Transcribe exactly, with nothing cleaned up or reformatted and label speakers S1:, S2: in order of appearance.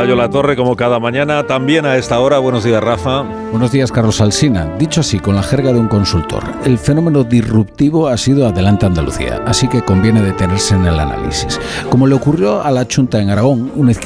S1: Pelayo Latorre, como cada mañana, también a esta hora. Buenos días, Rafa.
S2: Buenos días, Carlos Alsina. Dicho así, con la jerga de un consultor, el fenómeno disruptivo ha sido Adelante Andalucía, así que conviene detenerse en el análisis. Como le ocurrió a la Chunta en Aragón, una izquierda